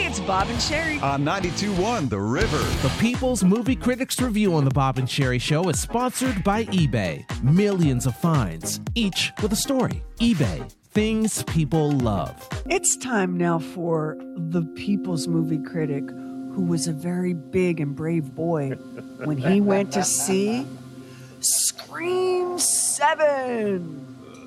it's Bob and Sherry. On 92.1 The River. The People's Movie Critics Review on The Bob and Sherry Show is sponsored by eBay. Millions of finds, each with a story. eBay, things people love. It's time now for the People's Movie Critic, who was a very big and brave boy when he went to see Scream 7.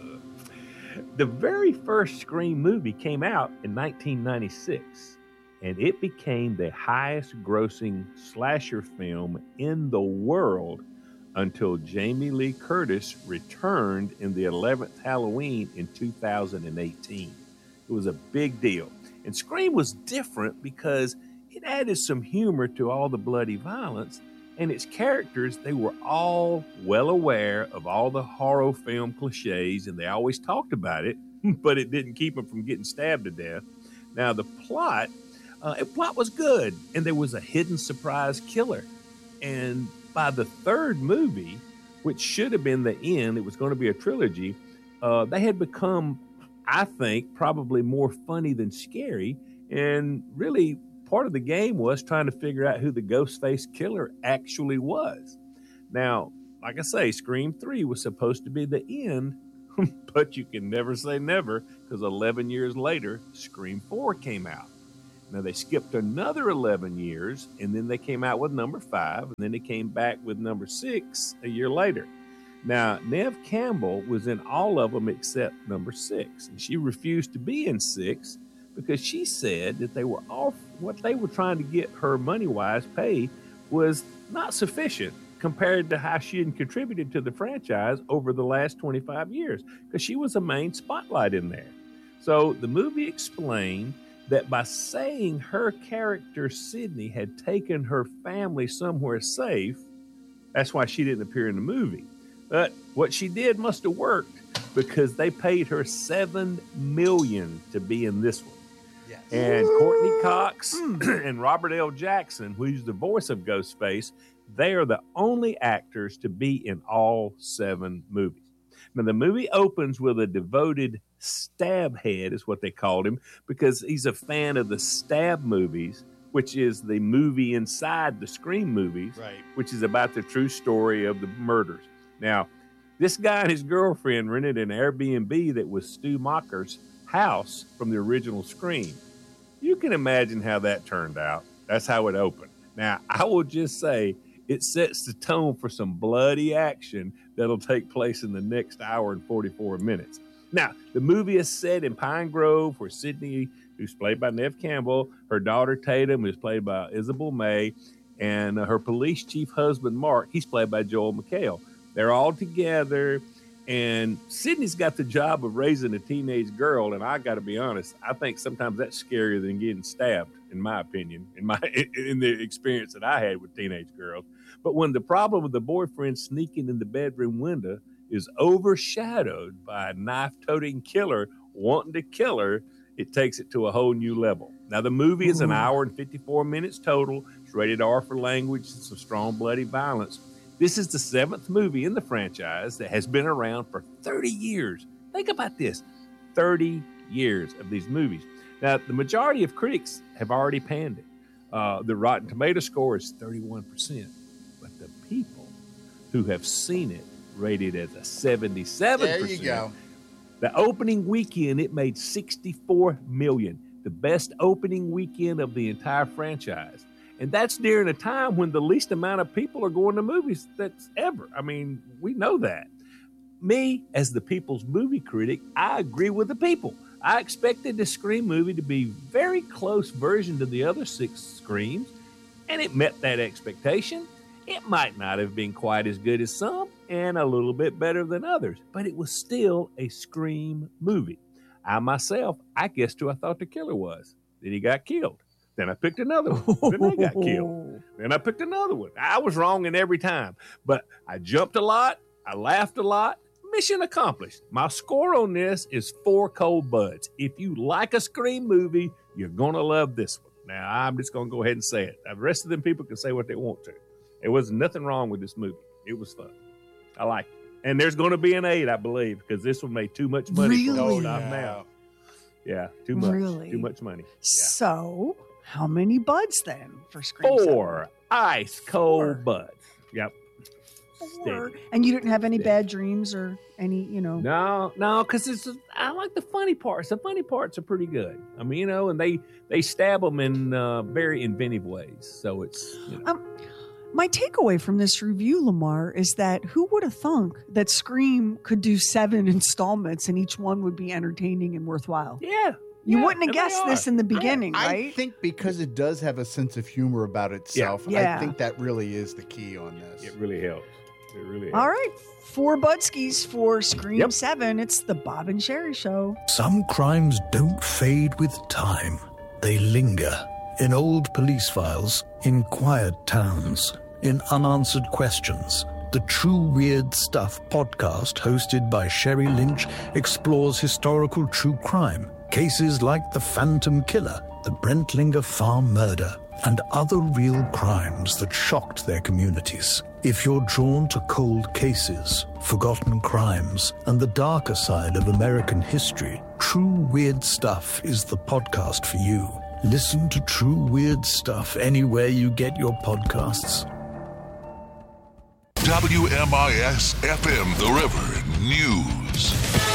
The very first Scream movie came out in 1996, and it became the highest grossing slasher film in the world until Jamie Lee Curtis returned in the 11th Halloween in 2018. It was a big deal. And Scream was different because it added some humor to all the bloody violence, and its characters, they were all well aware of all the horror film cliches, and they always talked about it, but it didn't keep them from getting stabbed to death. Now, the plot was good, and there was a hidden surprise killer. And by the third movie, which should have been the end, it was going to be a trilogy, they had become, I think, probably more funny than scary, and really part of the game was trying to figure out who the Ghostface killer actually was. Now, like I say, Scream 3 was supposed to be the end, but you can never say never, because 11 years later, Scream 4 came out. Now, they skipped another 11 years, and then they came out with number 5, and then they came back with number 6 a year later. Now, Neve Campbell was in all of them except number 6, and she refused to be in 6 because she said that they were all what they were trying to get her money-wise paid was not sufficient compared to how she had contributed to the franchise over the last 25 years, because she was a main spotlight in there. So the movie explained that by saying her character, Sydney, had taken her family somewhere safe, that's why she didn't appear in the movie. But what she did must have worked, because they paid her $7 million to be in this one. Yes. And Courtney Cox and Robert L. Jackson, who's the voice of Ghostface, they are the only actors to be in all 7 movies. Now, the movie opens with a devoted stab head, is what they called him, because he's a fan of the Stab movies, which is the movie inside the Scream movies, right, which is about the true story of the murders. Now, this guy and his girlfriend rented an Airbnb that was Stu Macher's house from the original Scream. You can imagine how that turned out. That's how it opened. Now, I will just say it sets the tone for some bloody action that'll take place in the next hour and 44 minutes. Now, the movie is set in Pine Grove, where Sydney, who's played by Neve Campbell, her daughter Tatum, who's played by Isabel May, and her police chief husband, Mark, he's played by Joel McHale. They're all together, and Sydney's got the job of raising a teenage girl, and I got to be honest, I think sometimes that's scarier than getting stabbed, in my opinion, in the experience that I had with teenage girls. But when the problem with the boyfriend sneaking in the bedroom window is overshadowed by a knife-toting killer wanting to kill her, it takes it to a whole new level. Now, the movie is an hour and 54 minutes total. It's rated R for language and some strong bloody violence. This is the 7th movie in the franchise that has been around for 30 years. Think about this, 30 years of these movies. Now, the majority of critics have already panned it. The Rotten Tomato score is 31%, but the people who have seen it rated as a 77%. There you go. The opening weekend, it made $64 million, the best opening weekend of the entire franchise. And that's during a time when the least amount of people are going to movies that's ever. I mean, we know that. Me, as the people's movie critic, I agree with the people. I expected the Scream movie to be very close version to the other 6 Screams, and it met that expectation. It might not have been quite as good as some and a little bit better than others, but it was still a Scream movie. I guessed who I thought the killer was. Then he got killed. Then I picked another one. Then they got killed. Then I picked another one. I was wrong in every time, but I jumped a lot. I laughed a lot. Mission accomplished. My score on this is 4 cold buds. If you like a Scream movie, you're going to love this one. Now, I'm just going to go ahead and say it. The rest of them people can say what they want to. There was nothing wrong with this movie. It was fun. I like it. And there's going to be an 8, I believe, because this one made too much money for Really? now. Yeah, too much. Really? Too much money. Yeah. So, How many buds then for Scream 4 ice cold buds. Yep. 4. And you didn't have any bad dreams or any, No, because I like the funny parts. The funny parts are pretty good. I mean, and they stab them in very inventive ways. So it's, My takeaway from this review, Lamar, is that who would have thunk that Scream could do 7 installments and each one would be entertaining and worthwhile? Yeah. You wouldn't have guessed this in the beginning, right? I think because it does have a sense of humor about itself, Yeah. I think that really is the key on this. It really helps. It really helps. All right. 4 Budskis for Scream 7. It's the Bob and Sherry Show. Some crimes don't fade with time. They linger in old police files, in quiet towns, in unanswered questions. The True Weird Stuff podcast, hosted by Sherry Lynch, explores historical true crime, cases like the Phantom Killer, the Brentlinger farm murder, and other real crimes that shocked their communities. If you're drawn to cold cases, forgotten crimes, and the darker side of American history, True Weird Stuff is the podcast for you. Listen to True Weird Stuff anywhere you get your podcasts. WMIS-FM The River News.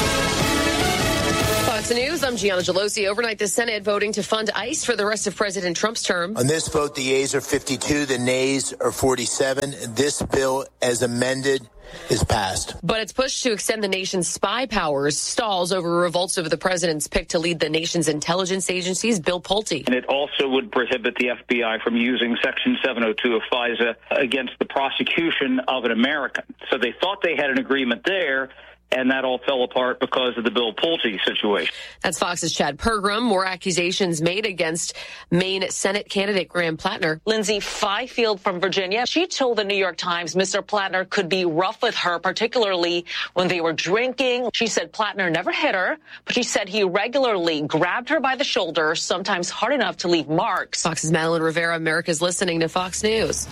Fox News, I'm Gianna Gelosi. Overnight, the Senate voting to fund ICE for the rest of President Trump's term. On this vote, the yeas are 52, the nays are 47. This bill, as amended, is passed. But its push to extend the nation's spy powers stalls over revolts over the president's pick to lead the nation's intelligence agencies, Bill Pulte. And it also would prohibit the FBI from using Section 702 of FISA against the prosecution of an American. So they thought they had an agreement there, and that all fell apart because of the Bill Pulte situation. That's Fox's Chad Pergram. More accusations made against Maine Senate candidate Graham Plattner. Lindsay Fifield from Virginia. She told the New York Times Mr. Plattner could be rough with her, particularly when they were drinking. She said Plattner never hit her, but she said he regularly grabbed her by the shoulder, sometimes hard enough to leave marks. Fox's Madeline Rivera. America's listening to Fox News.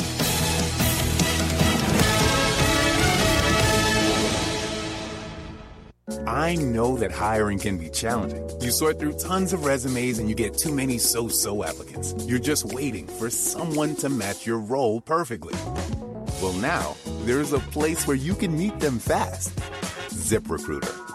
I know that hiring can be challenging. You sort through tons of resumes and you get too many so-so applicants. You're just waiting for someone to match your role perfectly. Well, now, there's a place where you can meet them fast. ZipRecruiter.